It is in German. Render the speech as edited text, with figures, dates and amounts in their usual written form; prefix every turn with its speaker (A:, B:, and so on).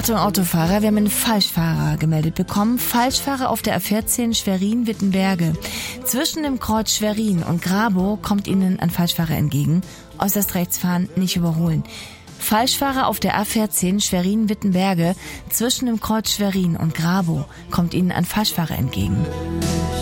A: Achtung, Autofahrer, wir haben einen Falschfahrer gemeldet bekommen. Falschfahrer auf der A14 Schwerin-Wittenberge. Zwischen dem Kreuz Schwerin und Grabow kommt Ihnen ein Falschfahrer entgegen. Äußerst rechts fahren, nicht überholen. Falschfahrer auf der A14 Schwerin-Wittenberge. Zwischen dem Kreuz Schwerin und Grabow kommt Ihnen ein Falschfahrer entgegen.